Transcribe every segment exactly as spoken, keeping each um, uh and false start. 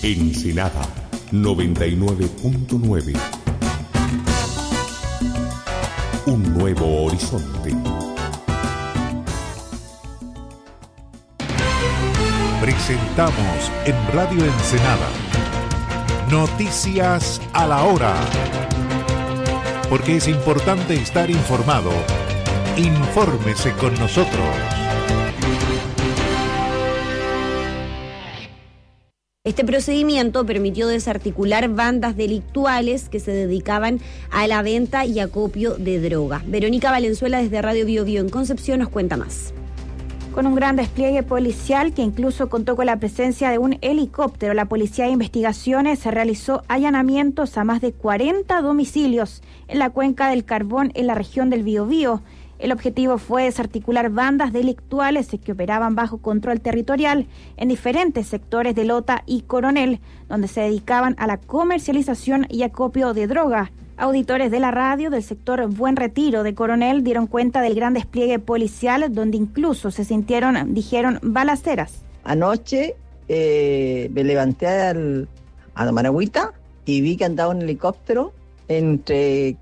Ensenada noventa y nueve punto nueve. Un nuevo horizonte. Presentamos en Radio Ensenada Noticias a la Hora. Porque es importante estar informado, infórmese con nosotros. Este procedimiento permitió desarticular bandas delictuales que se dedicaban a la venta y acopio de droga. Verónica Valenzuela desde Radio Bio Bio en Concepción nos cuenta más. Con un gran despliegue policial que incluso contó con la presencia de un helicóptero, la Policía de Investigaciones se realizó allanamientos a más de cuarenta domicilios en la cuenca del Carbón en la región del Biobío. El objetivo fue desarticular bandas delictuales que operaban bajo control territorial en diferentes sectores de Lota y Coronel, donde se dedicaban a la comercialización y acopio de droga. Auditores de la radio del sector Buen Retiro de Coronel dieron cuenta del gran despliegue policial, donde incluso se sintieron, dijeron, balaceras. Anoche eh, me levanté al, a Maragüita y vi que andaba un helicóptero entre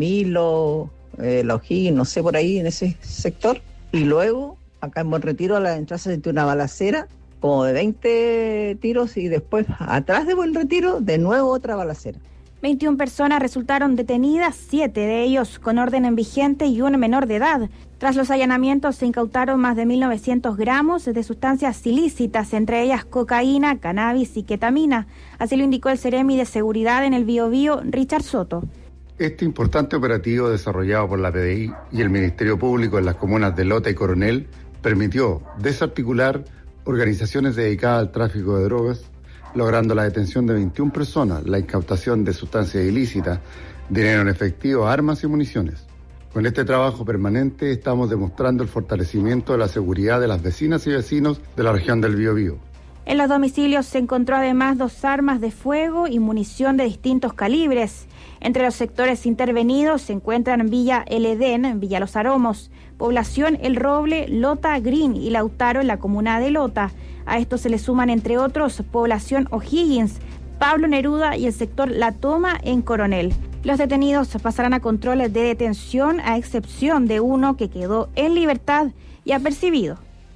Camilo, eh, La O'Higgins, no sé, por ahí en ese sector. Y luego, acá en Buen Retiro, a la entrada se sintió una balacera, como de veinte tiros, y después, atrás de Buen Retiro, de nuevo otra balacera. veintiuna personas resultaron detenidas, siete de ellos con orden en vigente y un menor de edad. Tras los allanamientos se incautaron más de mil novecientos gramos de sustancias ilícitas, entre ellas cocaína, cannabis y ketamina. Así lo indicó el Seremi de Seguridad en el Biobío, Richard Soto. Este importante operativo desarrollado por la P D I y el Ministerio Público en las comunas de Lota y Coronel permitió desarticular organizaciones dedicadas al tráfico de drogas, logrando la detención de veintiuna personas, la incautación de sustancias ilícitas, dinero en efectivo, armas y municiones. Con este trabajo permanente estamos demostrando el fortalecimiento de la seguridad de las vecinas y vecinos de la región del Biobío. En los domicilios se encontró además dos armas de fuego y munición de distintos calibres. Entre los sectores intervenidos se encuentran Villa El Edén, Villa Los Aromos, Población El Roble, Lota Green y Lautaro en la comuna de Lota. A esto se le suman, entre otros, Población O'Higgins, Pablo Neruda y el sector La Toma en Coronel. Los detenidos pasarán a controles de detención, a excepción de uno que quedó en libertad y apercibido.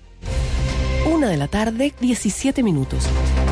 Una de la tarde, diecisiete minutos.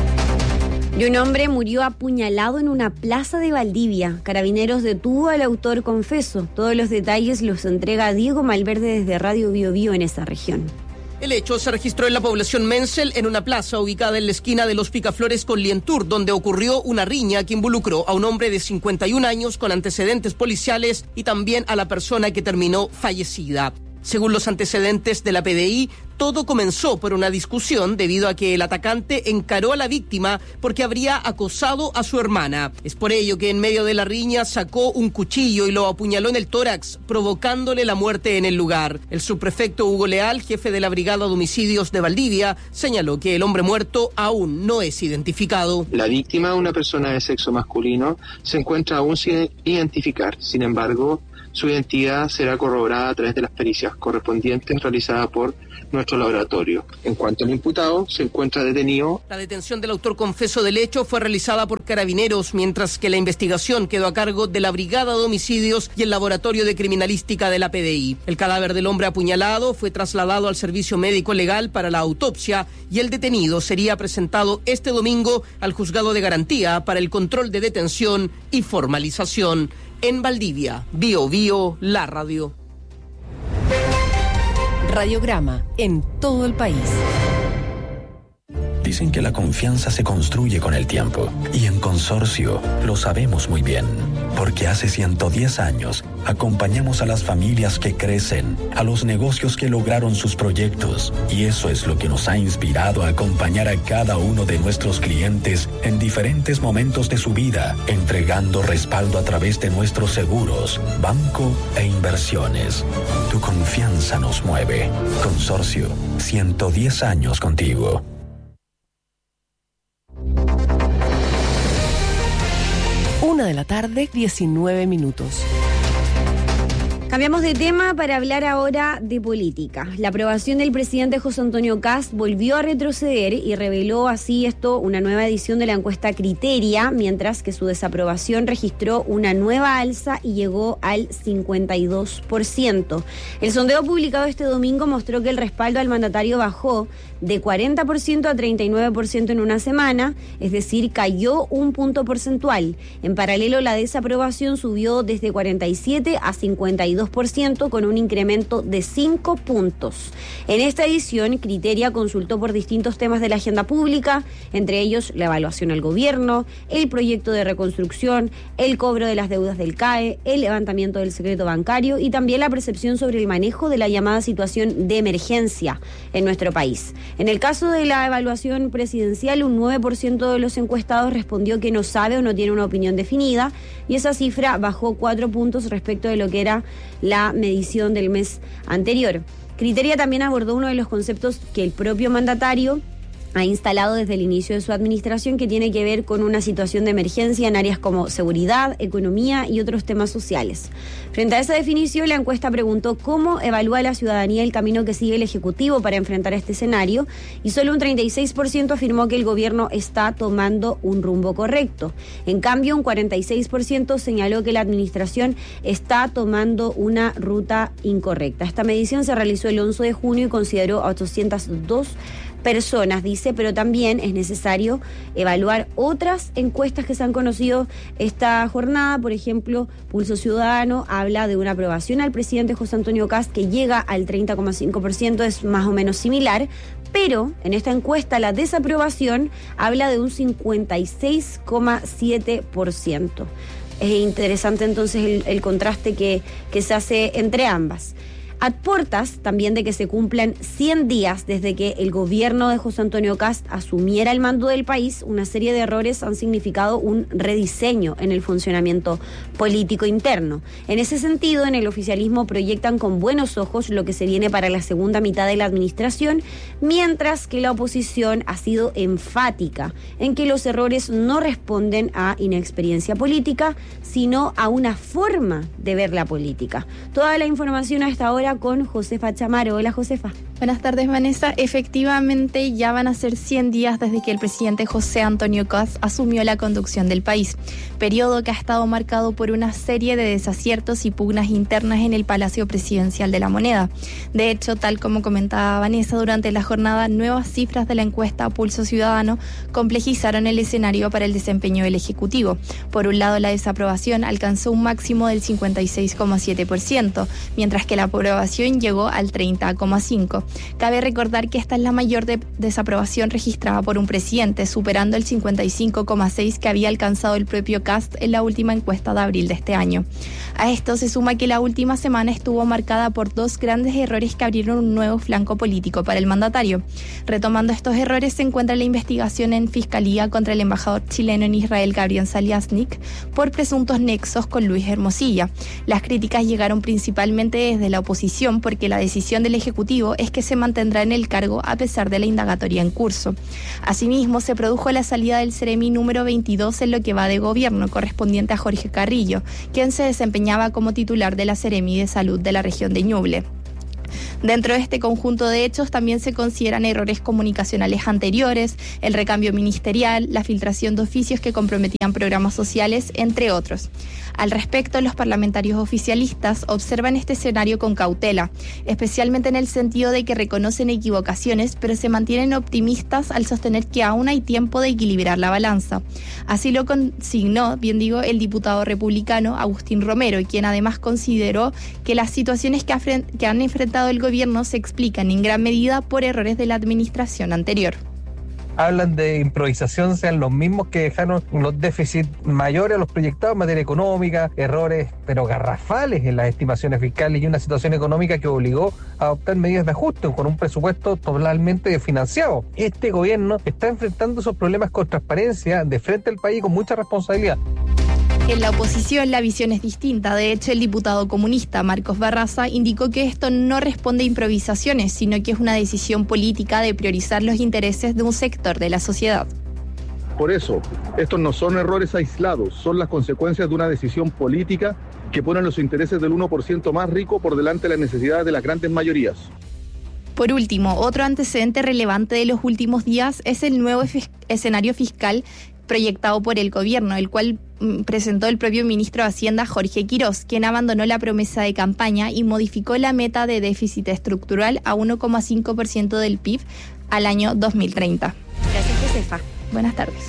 Y un hombre murió apuñalado en una plaza de Valdivia. Carabineros detuvo al autor confeso. Todos los detalles los entrega Diego Malverde desde Radio Bio Bio en esa región. El hecho se registró en la población Mensel, en una plaza ubicada en la esquina de Los Picaflores con Lientur, donde ocurrió una riña que involucró a un hombre de cincuenta y un años con antecedentes policiales y también a la persona que terminó fallecida. Según los antecedentes de la P D I, todo comenzó por una discusión debido a que el atacante encaró a la víctima porque habría acosado a su hermana. Es por ello que en medio de la riña sacó un cuchillo y lo apuñaló en el tórax, provocándole la muerte en el lugar. El subprefecto Hugo Leal, jefe de la Brigada de Homicidios de Valdivia, señaló que el hombre muerto aún no es identificado. La víctima, una persona de sexo masculino, se encuentra aún sin identificar. Sin embargo, su identidad será corroborada a través de las pericias correspondientes realizadas por nuestro laboratorio. En cuanto al imputado, se encuentra detenido. La detención del autor confeso del hecho fue realizada por Carabineros, mientras que la investigación quedó a cargo de la Brigada de Homicidios y el Laboratorio de Criminalística de la P D I. El cadáver del hombre apuñalado fue trasladado al Servicio Médico Legal para la autopsia y el detenido sería presentado este domingo al Juzgado de Garantía para el control de detención y formalización. En Valdivia, Bio Bio, la radio. Radiograma en todo el país. Dicen que la confianza se construye con el tiempo, y en Consorcio lo sabemos muy bien, porque hace ciento diez años acompañamos a las familias que crecen, a los negocios que lograron sus proyectos, y eso es lo que nos ha inspirado a acompañar a cada uno de nuestros clientes en diferentes momentos de su vida, entregando respaldo a través de nuestros seguros, banco e inversiones. Tu confianza nos mueve. Consorcio, ciento diez años contigo. Una de la tarde, diecinueve minutos. Cambiamos de tema para hablar ahora de política. La aprobación del presidente José Antonio Kast volvió a retroceder y reveló así esto una nueva edición de la encuesta Criteria, mientras que su desaprobación registró una nueva alza y llegó al cincuenta y dos por ciento. El sondeo publicado este domingo mostró que el respaldo al mandatario bajó de cuarenta por ciento a treinta y nueve por ciento en una semana, es decir, cayó un punto porcentual. En paralelo, la desaprobación subió desde cuarenta y siete a cincuenta y dos por ciento con un incremento de cinco puntos. En esta edición, Criteria consultó por distintos temas de la agenda pública, entre ellos la evaluación al gobierno, el proyecto de reconstrucción, el cobro de las deudas del C A E, el levantamiento del secreto bancario y también la percepción sobre el manejo de la llamada situación de emergencia en nuestro país. En el caso de la evaluación presidencial, un nueve por ciento de los encuestados respondió que no sabe o no tiene una opinión definida, y esa cifra bajó cuatro puntos respecto de lo que era la medición del mes anterior. Criteria también abordó uno de los conceptos que el propio mandatario ha instalado desde el inicio de su administración, que tiene que ver con una situación de emergencia en áreas como seguridad, economía y otros temas sociales. Frente a esa definición, la encuesta preguntó cómo evalúa la ciudadanía el camino que sigue el Ejecutivo para enfrentar este escenario, y solo un treinta y seis por ciento afirmó que el gobierno está tomando un rumbo correcto. En cambio, un cuarenta y seis por ciento señaló que la administración está tomando una ruta incorrecta. Esta medición se realizó el once de junio y consideró a ochocientas dos personas, dice, pero también es necesario evaluar otras encuestas que se han conocido esta jornada. Por ejemplo, Pulso Ciudadano habla de una aprobación al presidente José Antonio Kast que llega al treinta coma cinco por ciento, es más o menos similar, pero en esta encuesta la desaprobación habla de un cincuenta y seis coma siete por ciento. Es interesante entonces el, el contraste que, que se hace entre ambas. A puertas también de que se cumplan cien días desde que el gobierno de José Antonio Kast asumiera el mando del país, una serie de errores han significado un rediseño en el funcionamiento político interno. En ese sentido, en el oficialismo proyectan con buenos ojos lo que se viene para la segunda mitad de la administración, mientras que la oposición ha sido enfática en que los errores no responden a inexperiencia política, sino a una forma de ver la política. Toda la información a esta hora con Josefa Chamaro. Hola, Josefa. Buenas tardes, Vanessa. Efectivamente, ya van a ser cien días desde que el presidente José Antonio Kast asumió la conducción del país, periodo que ha estado marcado por una serie de desaciertos y pugnas internas en el Palacio Presidencial de la Moneda. De hecho, tal como comentaba Vanessa, durante la jornada, nuevas cifras de la encuesta Pulso Ciudadano complejizaron el escenario para el desempeño del Ejecutivo. Por un lado, la desaprobación alcanzó un máximo del cincuenta y seis coma siete por ciento, mientras que la aprobación llegó al treinta coma cinco por ciento. Cabe recordar que esta es la mayor de desaprobación registrada por un presidente, superando el cincuenta y cinco coma seis por ciento que había alcanzado el propio Kast en la última encuesta de abril de este año. A esto se suma que la última semana estuvo marcada por dos grandes errores que abrieron un nuevo flanco político para el mandatario. Retomando estos errores se encuentra la investigación en Fiscalía contra el embajador chileno en Israel, Gabriel Saliasnik, por presuntos nexos con Luis Hermosilla. Las críticas llegaron principalmente desde la oposición, porque la decisión del Ejecutivo es que se mantendrá en el cargo a pesar de la indagatoria en curso. Asimismo, se produjo la salida del Ceremi número veintidós en lo que va de gobierno, correspondiente a Jorge Carrillo, quien se desempeñaba como titular de la Ceremi de Salud de la región de Ñuble. Dentro de este conjunto de hechos también se consideran errores comunicacionales anteriores, el recambio ministerial, la filtración de oficios que comprometían programas sociales, entre otros. Al respecto, los parlamentarios oficialistas observan este escenario con cautela, especialmente en el sentido de que reconocen equivocaciones, pero se mantienen optimistas al sostener que aún hay tiempo de equilibrar la balanza. Así lo consignó, bien digo, el diputado republicano Agustín Romero, quien además consideró que las situaciones que, afren- que han enfrentado el gobierno se explican en gran medida por errores de la administración anterior. Hablan de improvisación, sean los mismos que dejaron los déficits mayores a los proyectados en materia económica, errores pero garrafales en las estimaciones fiscales y una situación económica que obligó a adoptar medidas de ajuste con un presupuesto totalmente desfinanciado. Este gobierno está enfrentando esos problemas con transparencia de frente al país con mucha responsabilidad. En la oposición la visión es distinta. De hecho, el diputado comunista Marcos Barraza indicó que esto no responde a improvisaciones, sino que es una decisión política de priorizar los intereses de un sector de la sociedad. Por eso, estos no son errores aislados, son las consecuencias de una decisión política que ponen los intereses del uno por ciento más rico por delante de las necesidades de las grandes mayorías. Por último, otro antecedente relevante de los últimos días es el nuevo f- escenario fiscal proyectado por el gobierno, el cual mm, presentó el propio ministro de Hacienda, Jorge Quirós, quien abandonó la promesa de campaña y modificó la meta de déficit estructural a uno coma cinco por ciento del P I B al año dos mil treinta. Gracias, Josefa. Buenas tardes.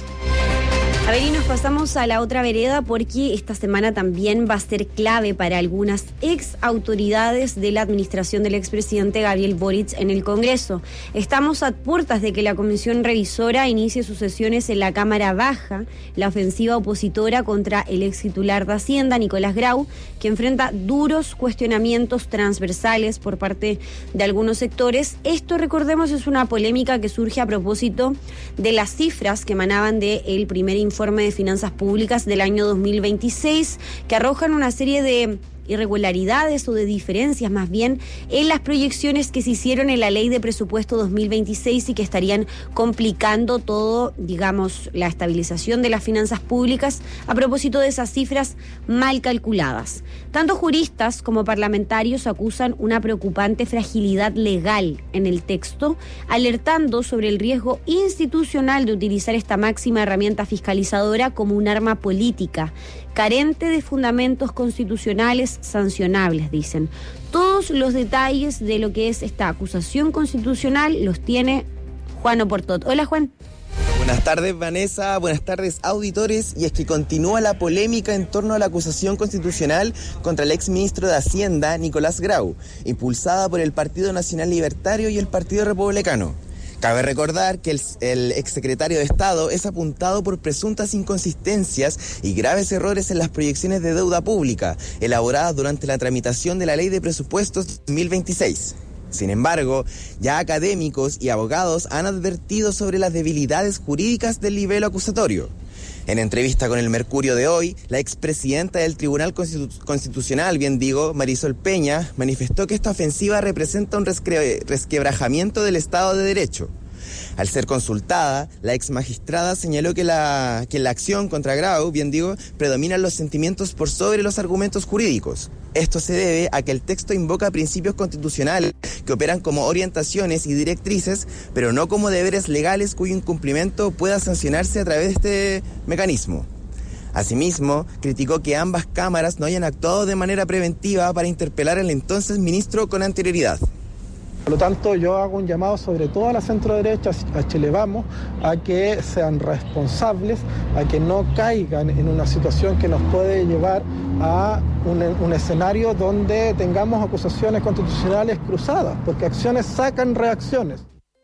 A ver, y nos pasamos a la otra vereda porque esta semana también va a ser clave para algunas ex autoridades de la administración del expresidente Gabriel Boric en el Congreso. Estamos a puertas de que la comisión revisora inicie sus sesiones en la Cámara Baja, la ofensiva opositora contra el ex titular de Hacienda, Nicolás Grau, que enfrenta duros cuestionamientos transversales por parte de algunos sectores. Esto, recordemos, es una polémica que surge a propósito de las cifras que emanaban del primer informe informe de finanzas públicas del año dos mil veintiséis, que arrojan una serie de irregularidades o de diferencias más bien en las proyecciones que se hicieron en la ley de presupuesto dos mil veintiséis y que estarían complicando todo, digamos, la estabilización de las finanzas públicas a propósito de esas cifras mal calculadas. Tanto juristas como parlamentarios acusan una preocupante fragilidad legal en el texto, alertando sobre el riesgo institucional de utilizar esta máxima herramienta fiscalizadora como un arma política, carente de fundamentos constitucionales sancionables, dicen. Todos los detalles de lo que es esta acusación constitucional los tiene Juan Oportot. Hola, Juan. Buenas tardes, Vanessa. Buenas tardes, auditores. Y es que continúa la polémica en torno a la acusación constitucional contra el exministro de Hacienda, Nicolás Grau, impulsada por el Partido Nacional Libertario y el Partido Republicano. Cabe recordar que el, el exsecretario de Estado es apuntado por presuntas inconsistencias y graves errores en las proyecciones de deuda pública elaboradas durante la tramitación de la Ley de Presupuestos dos mil veintiséis. Sin embargo, ya académicos y abogados han advertido sobre las debilidades jurídicas del libelo acusatorio. En entrevista con el Mercurio de hoy, la expresidenta del Tribunal Constitu- Constitucional, bien digo, Marisol Peña, manifestó que esta ofensiva representa un resque- resquebrajamiento del Estado de Derecho. Al ser consultada, la ex magistrada señaló que la, que en la acción contra Grau, bien digo, predominan los sentimientos por sobre los argumentos jurídicos. Esto se debe a que el texto invoca principios constitucionales que operan como orientaciones y directrices, pero no como deberes legales cuyo incumplimiento pueda sancionarse a través de este mecanismo. Asimismo, criticó que ambas cámaras no hayan actuado de manera preventiva para interpelar al entonces ministro con anterioridad. Por lo tanto, yo hago un llamado sobre todo a la centro-derecha, a Chile Vamos, a que sean responsables, a que no caigan en una situación que nos puede llevar a un, un escenario donde tengamos acusaciones constitucionales cruzadas, porque acciones sacan reacciones.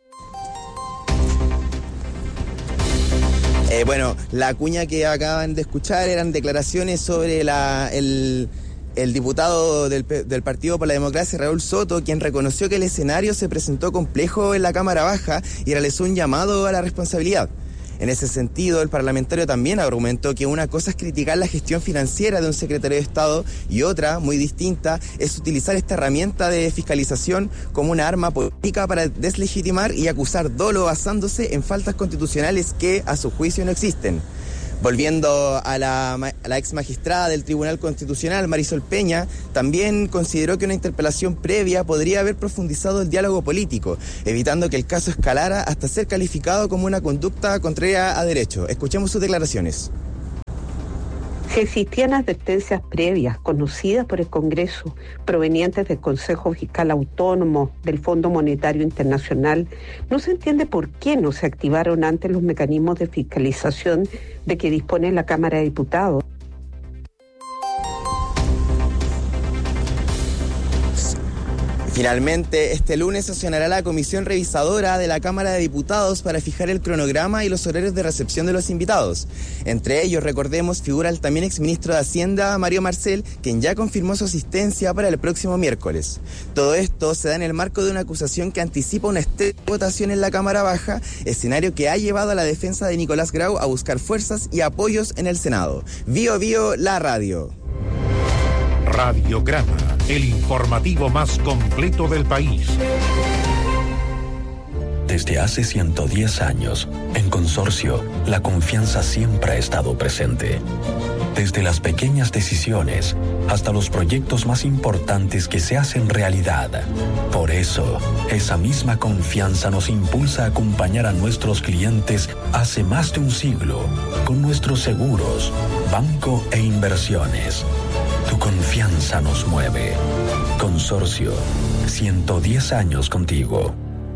Eh, bueno, la cuña que acaban de escuchar eran declaraciones sobre la, el... El diputado del, del Partido por la Democracia, Raúl Soto, quien reconoció que el escenario se presentó complejo en la Cámara Baja y realizó un llamado a la responsabilidad. En ese sentido, el parlamentario también argumentó que una cosa es criticar la gestión financiera de un secretario de Estado y otra, muy distinta, es utilizar esta herramienta de fiscalización como una arma política para deslegitimar y acusar dolo basándose en faltas constitucionales que, a su juicio, no existen. Volviendo a la, a la ex magistrada del Tribunal Constitucional, Marisol Peña, también consideró que una interpelación previa podría haber profundizado el diálogo político, evitando que el caso escalara hasta ser calificado como una conducta contraria a derecho. Escuchemos sus declaraciones. Si existían advertencias previas conocidas por el Congreso, provenientes del Consejo Fiscal Autónomo, del Fondo Monetario Internacional, no se entiende por qué no se activaron antes los mecanismos de fiscalización de que dispone la Cámara de Diputados. Finalmente, este lunes sesionará la comisión revisadora de la Cámara de Diputados para fijar el cronograma y los horarios de recepción de los invitados. Entre ellos, recordemos, figura el también exministro de Hacienda, Mario Marcel, quien ya confirmó su asistencia para el próximo miércoles. Todo esto se da en el marco de una acusación que anticipa una estrecha votación en la Cámara Baja, escenario que ha llevado a la defensa de Nicolás Grau a buscar fuerzas y apoyos en el Senado. Bio Bio, la radio. Radiograma, el informativo más completo del país. Desde hace ciento diez años, en Consorcio, la confianza siempre ha estado presente. Desde las pequeñas decisiones hasta los proyectos más importantes que se hacen realidad. Por eso, esa misma confianza nos impulsa a acompañar a nuestros clientes hace más de un siglo con nuestros seguros, banco e inversiones. Tu confianza nos mueve. Consorcio, ciento diez años contigo.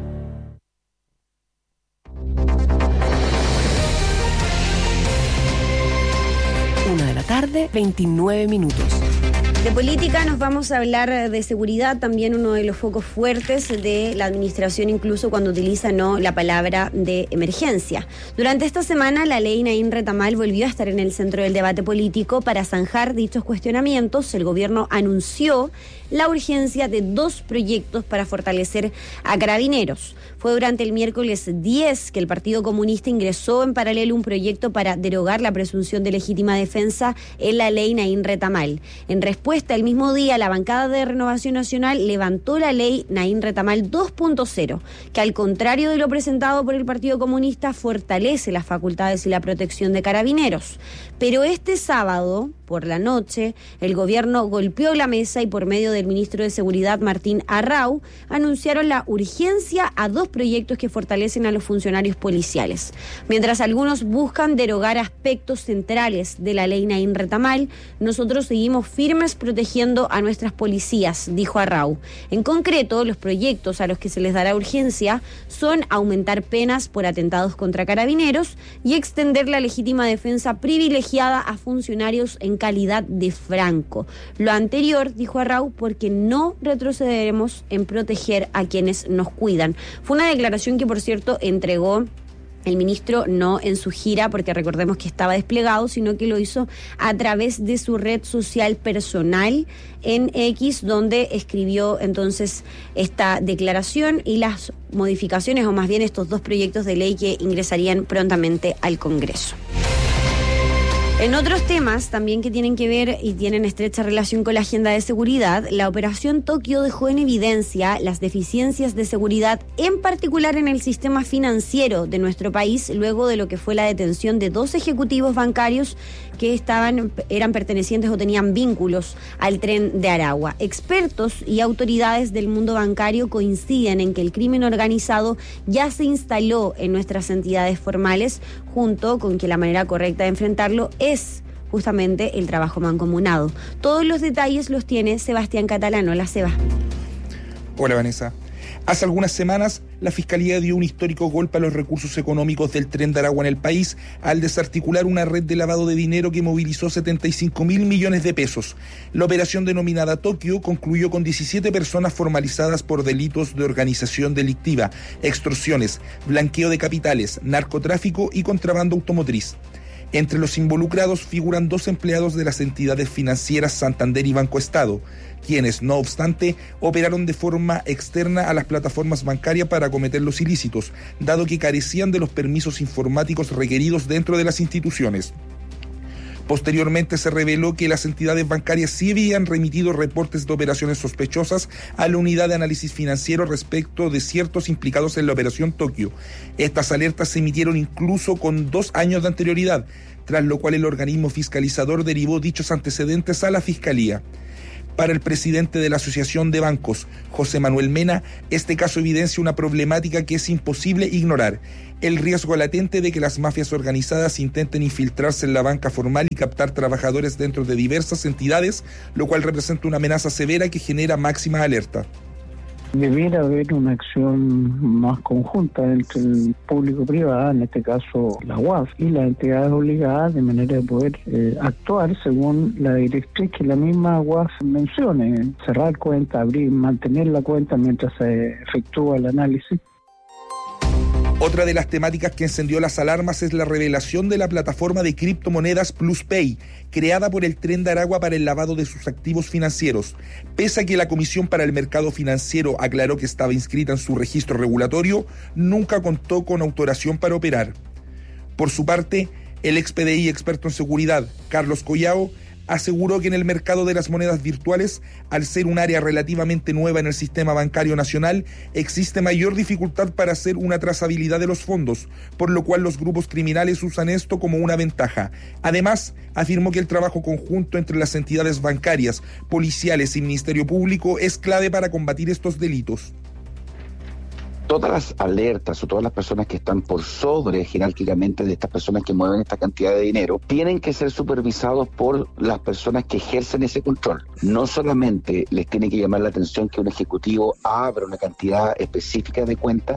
Una de la tarde, veintinueve minutos. De política nos vamos a hablar de seguridad, también uno de los focos fuertes de la administración, incluso cuando utiliza no la palabra de emergencia. Durante esta semana, la ley Naín Retamal volvió a estar en el centro del debate político. Para zanjar dichos cuestionamientos, el gobierno anunció la urgencia de dos proyectos para fortalecer a Carabineros. Fue durante el miércoles diez que el Partido Comunista ingresó en paralelo un proyecto para derogar la presunción de legítima defensa en la ley Naín Retamal. En respuesta, el mismo día, la bancada de Renovación Nacional levantó la ley Naín Retamal dos punto cero, que al contrario de lo presentado por el Partido Comunista, fortalece las facultades y la protección de Carabineros. Pero este sábado, por la noche, el gobierno golpeó la mesa y por medio del ministro de Seguridad, Martín Arrau, anunciaron la urgencia a dos proyectos que fortalecen a los funcionarios policiales. Mientras algunos buscan derogar aspectos centrales de la ley Naín Retamal, nosotros seguimos firmes protegiendo a nuestras policías, dijo Arrau. En concreto, los proyectos a los que se les dará urgencia son aumentar penas por atentados contra Carabineros y extender la legítima defensa privilegiada a funcionarios en calidad de franco. Lo anterior, dijo Arrau, porque no retrocederemos en proteger a quienes nos cuidan. Fue una declaración que, por cierto, entregó el ministro no en su gira, porque recordemos que estaba desplegado, sino que lo hizo a través de su red social personal en X, donde escribió entonces esta declaración y las modificaciones, o más bien estos dos proyectos de ley que ingresarían prontamente al Congreso. En otros temas también que tienen que ver y tienen estrecha relación con la agenda de seguridad, la Operación Tokio dejó en evidencia las deficiencias de seguridad, en particular en el sistema financiero de nuestro país, luego de lo que fue la detención de dos ejecutivos bancarios que estaban, eran pertenecientes o tenían vínculos al Tren de Aragua. Expertos y autoridades del mundo bancario coinciden en que el crimen organizado ya se instaló en nuestras entidades formales, junto con que la manera correcta de enfrentarlo es justamente el trabajo mancomunado. Todos los detalles los tiene Sebastián Catalano. La Seba. Hola, Vanessa. Hace algunas semanas, la Fiscalía dio un histórico golpe a los recursos económicos del Tren de Aragua en el país al desarticular una red de lavado de dinero que movilizó setenta y cinco mil millones de pesos. La operación denominada Tokio concluyó con diecisiete personas formalizadas por delitos de organización delictiva, extorsiones, blanqueo de capitales, narcotráfico y contrabando automotriz. Entre los involucrados figuran dos empleados de las entidades financieras Santander y Banco Estado, quienes, no obstante, operaron de forma externa a las plataformas bancarias para cometer los ilícitos, dado que carecían de los permisos informáticos requeridos dentro de las instituciones. Posteriormente se reveló que las entidades bancarias sí habían remitido reportes de operaciones sospechosas a la unidad de análisis financiero respecto de ciertos implicados en la operación Tokio. Estas alertas se emitieron incluso con dos años de anterioridad, tras lo cual el organismo fiscalizador derivó dichos antecedentes a la Fiscalía. Para el presidente de la Asociación de Bancos, José Manuel Mena, este caso evidencia una problemática que es imposible ignorar: el riesgo latente de que las mafias organizadas intenten infiltrarse en la banca formal y captar trabajadores dentro de diversas entidades, lo cual representa una amenaza severa que genera máxima alerta. Debiera haber una acción más conjunta entre el público y privado, en este caso la U A F, y las entidades obligadas, de manera de poder eh, actuar según la directriz que la misma U A F mencione: cerrar cuenta, abrir, mantener la cuenta mientras se efectúa el análisis. Otra de las temáticas que encendió las alarmas es la revelación de la plataforma de criptomonedas PlusPay, creada por el Tren de Aragua para el lavado de sus activos financieros. Pese a que la Comisión para el Mercado Financiero aclaró que estaba inscrita en su registro regulatorio, nunca contó con autorización para operar. Por su parte, el ex P D I experto en seguridad, Carlos Collao, aseguró que en el mercado de las monedas virtuales, al ser un área relativamente nueva en el sistema bancario nacional, existe mayor dificultad para hacer una trazabilidad de los fondos, por lo cual los grupos criminales usan esto como una ventaja. Además, afirmó que el trabajo conjunto entre las entidades bancarias, policiales y Ministerio Público es clave para combatir estos delitos. Todas las alertas o todas las personas que están por sobre jerárquicamente de estas personas que mueven esta cantidad de dinero tienen que ser supervisados por las personas que ejercen ese control. No solamente les tiene que llamar la atención que un ejecutivo abra una cantidad específica de cuentas.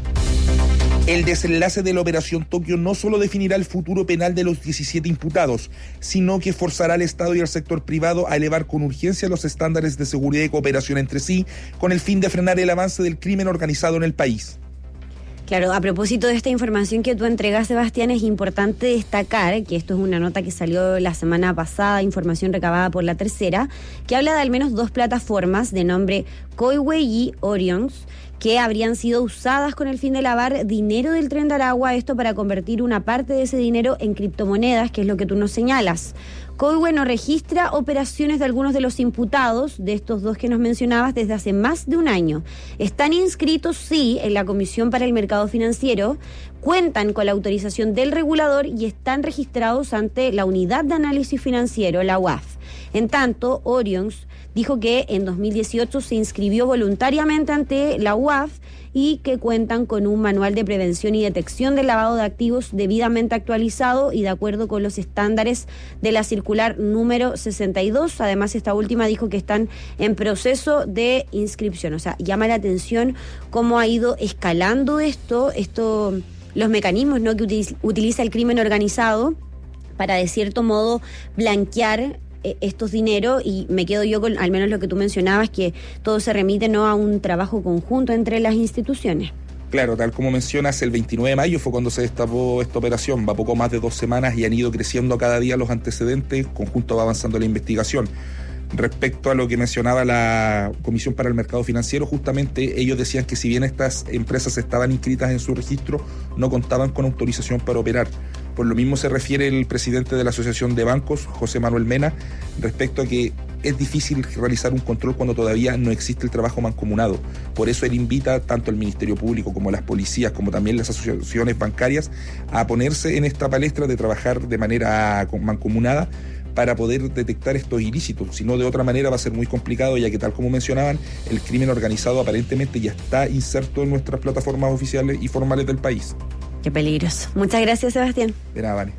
El desenlace de la Operación Tokio no solo definirá el futuro penal de los diecisiete imputados, sino que forzará al Estado y al sector privado a elevar con urgencia los estándares de seguridad y cooperación entre sí, con el fin de frenar el avance del crimen organizado en el país. Claro, a propósito de esta información que tú entregas, Sebastián, es importante destacar que esto es una nota que salió la semana pasada, información recabada por La Tercera, que habla de al menos dos plataformas de nombre Coihue y Orions, que habrían sido usadas con el fin de lavar dinero del Tren de Aragua, esto para convertir una parte de ese dinero en criptomonedas, que es lo que tú nos señalas. Coihue no registra operaciones de algunos de los imputados, de estos dos que nos mencionabas, desde hace más de un año. Están inscritos, sí, en la Comisión para el Mercado Financiero, cuentan con la autorización del regulador y están registrados ante la Unidad de Análisis Financiero, la U A F. En tanto, Orions dijo que en dos mil dieciocho se inscribió voluntariamente ante la U A F y que cuentan con un manual de prevención y detección del lavado de activos debidamente actualizado y de acuerdo con los estándares de la circular número sesenta y dos. Además, esta última dijo que están en proceso de inscripción. O sea, llama la atención cómo ha ido escalando esto, esto los mecanismos, ¿no?, que utiliza el crimen organizado para, de cierto modo, blanquear estos dineros, y me quedo yo con al menos lo que tú mencionabas, que todo se remite, ¿no?, a un trabajo conjunto entre las instituciones. Claro, tal como mencionas, el veintinueve de mayo fue cuando se destapó esta operación, va poco más de dos semanas y han ido creciendo cada día los antecedentes, conjunto va avanzando la investigación. Respecto a lo que mencionaba la Comisión para el Mercado Financiero, justamente ellos decían que si bien estas empresas estaban inscritas en su registro, no contaban con autorización para operar. Por lo mismo se refiere el presidente de la Asociación de Bancos, José Manuel Mena, respecto a que es difícil realizar un control cuando todavía no existe el trabajo mancomunado. Por eso él invita tanto al Ministerio Público como a las policías, como también las asociaciones bancarias, a ponerse en esta palestra de trabajar de manera mancomunada para poder detectar estos ilícitos. Si no, de otra manera va a ser muy complicado, ya que, tal como mencionaban, el crimen organizado aparentemente ya está inserto en nuestras plataformas oficiales y formales del país. Qué peligroso. Muchas gracias, Sebastián. De nada, vale.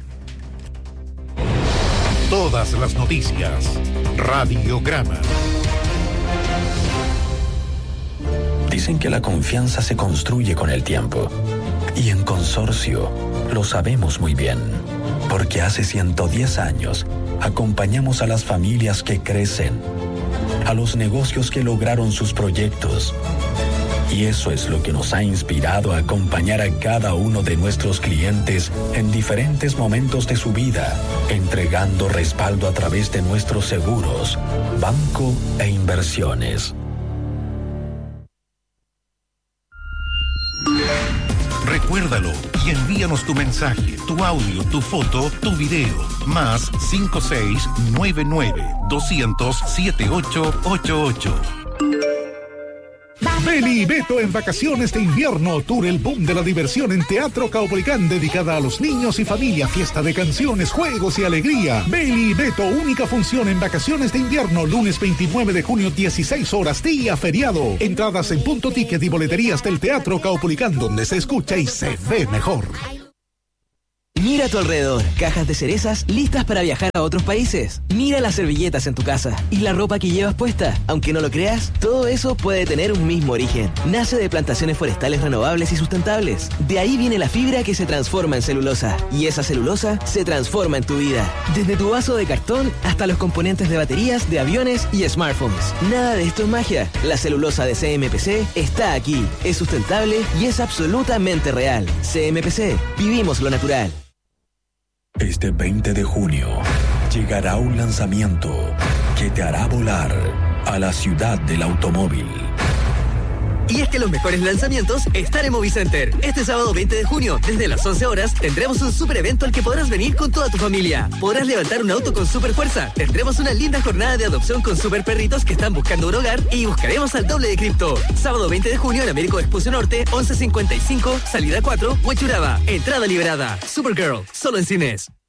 Todas las noticias. Radiograma. Dicen que la confianza se construye con el tiempo. Y en Consorcio lo sabemos muy bien. Porque hace ciento diez años acompañamos a las familias que crecen, a los negocios que lograron sus proyectos. Y eso es lo que nos ha inspirado a acompañar a cada uno de nuestros clientes en diferentes momentos de su vida, entregando respaldo a través de nuestros seguros, banco e inversiones. Recuérdalo y envíanos tu mensaje, tu audio, tu foto, tu video. Más cinco seis nueve nueve dos cero cero siete ocho ocho ocho. Beli y Beto en vacaciones de invierno. Tour El Boom de la Diversión en Teatro Caupolicán, dedicada a los niños y familia. Fiesta de canciones, juegos y alegría. Beli y Beto, única función en vacaciones de invierno. Lunes veintinueve de junio, dieciséis horas, día feriado. Entradas en Punto Ticket y boleterías del Teatro Caupolicán, donde se escucha y se ve mejor. Mira a tu alrededor, cajas de cerezas listas para viajar a otros países. Mira las servilletas en tu casa y la ropa que llevas puesta. Aunque no lo creas, todo eso puede tener un mismo origen. Nace de plantaciones forestales renovables y sustentables. De ahí viene la fibra que se transforma en celulosa. Y esa celulosa se transforma en tu vida. Desde tu vaso de cartón hasta los componentes de baterías, de aviones y smartphones. Nada de esto es magia. La celulosa de C M P C está aquí. Es sustentable y es absolutamente real. C M P C. Vivimos lo natural. Este veinte de junio llegará un lanzamiento que te hará volar a la ciudad del automóvil. Y es que los mejores lanzamientos están en Movicenter. Este sábado veinte de junio, desde las once horas, tendremos un super evento al que podrás venir con toda tu familia. Podrás levantar un auto con super fuerza. Tendremos una linda jornada de adopción con super perritos que están buscando un hogar y buscaremos al doble de cripto. Sábado veinte de junio en Américo Vespucio Norte, once cincuenta y cinco, salida cuatro, Huechuraba. Entrada liberada. Supergirl, solo en cines.